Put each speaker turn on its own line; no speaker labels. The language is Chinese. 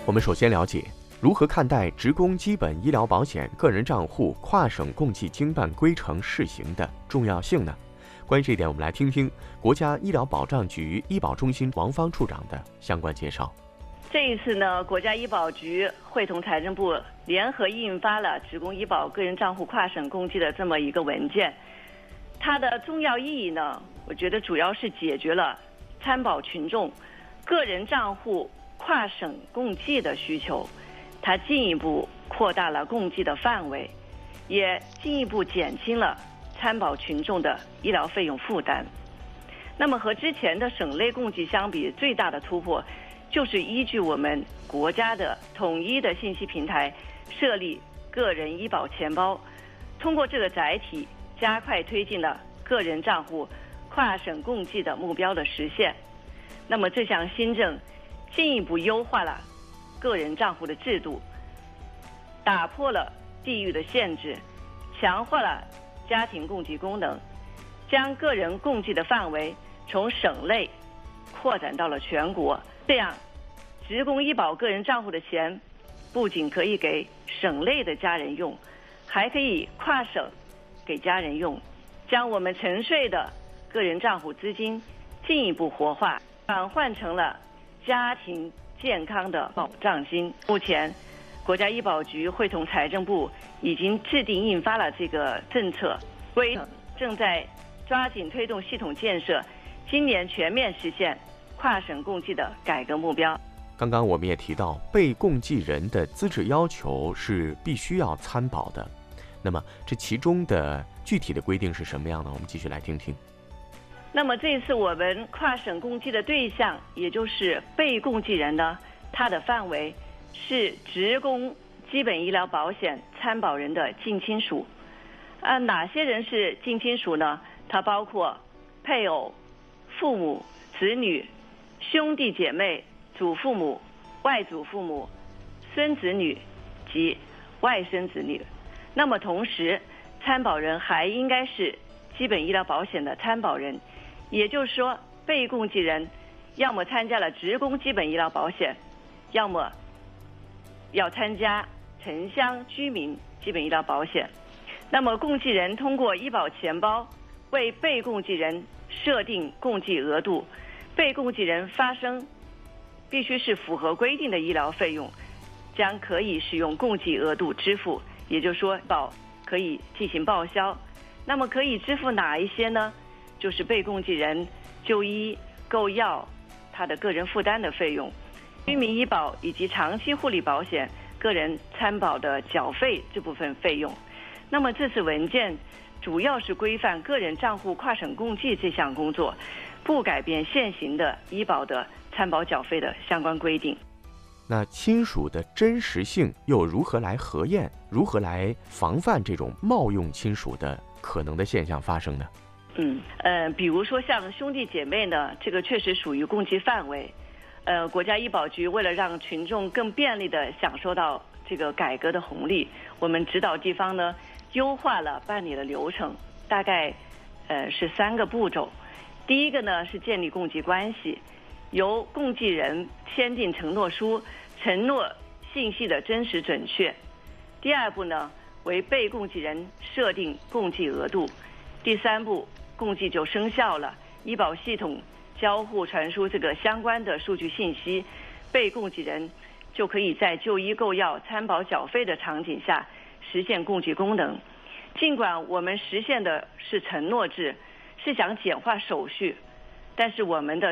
我们首先了解如何看待职工基本医疗保险个人账户跨省共济经办规程试行的重要性呢？关于这一点，我们来听听国家医疗保障局医保中心王芳处长的相关介绍。
这一次呢，国家医保局会同财政部联合印发了职工医保个人账户跨省共济的这么一个文件。它的重要意义呢，我觉得主要是解决了参保群众个人账户跨省共济的需求，它进一步扩大了共济的范围，也进一步减轻了参保群众的医疗费用负担。那么和之前的省类共济相比，最大的突破就是依据我们国家的统一的信息平台设立个人医保钱包，通过这个载体加快推进了个人账户跨省共济的目标的实现。那么这项新政进一步优化了个人账户的制度，打破了地域的限制，强化了家庭共济功能，将个人共济的范围从省类扩展到了全国。这样，职工医保个人账户的钱不仅可以给省类的家人用，还可以跨省给家人用，将我们沉睡的个人账户资金进一步活化，转换成了家庭健康的保障金。目前，国家医保局会同财政部已经制定印发了这个政策，正在抓紧推动系统建设，今年全面实现跨省共济的改革目标。
刚刚我们也提到，被共济人的资质要求是必须要参保的，那么这其中的具体的规定是什么样呢？我们继续来听听。
那么这次我们跨省共济的对象，也就是被共济人呢，它的范围是职工基本医疗保险参保人的近亲属。哪些人是近亲属呢？它包括配偶、父母、子女、兄弟姐妹、祖父母、外祖父母、孙子女及外孙子女。那么同时，参保人还应该是基本医疗保险的参保人，也就是说，被共济人要么参加了职工基本医疗保险，要么要参加城乡居民基本医疗保险。那么共济人通过医保钱包为被共济人设定共济额度，被共济人发生必须是符合规定的医疗费用，将可以使用共济额度支付，也就是说保可以进行报销。那么可以支付哪一些呢？就是被共济人就医、购药、他的个人负担的费用、居民医保以及长期护理保险个人参保的缴费这部分费用。那么这次文件主要是规范个人账户跨省共济这项工作，不改变现行的医保的参保缴费的相关规定。
那亲属的真实性又如何来核验？如何来防范这种冒用亲属的可能的现象发生呢？
比如说像兄弟姐妹呢，这个确实属于共济范围。国家医保局为了让群众更便利地享受到这个改革的红利，我们指导地方呢优化了办理的流程，大概是3个步骤。第一个呢是建立共济关系，由共济人签订承诺书，承诺信息的真实准确。第2步呢为被共济人设定共济额度。第3步共济就生效了，医保系统交互传输这个相关的数据信息，被共济人就可以在就医购药、参保缴费的场景下实现共济功能。尽管我们实现的是承诺制，是想简化手续，但是我们的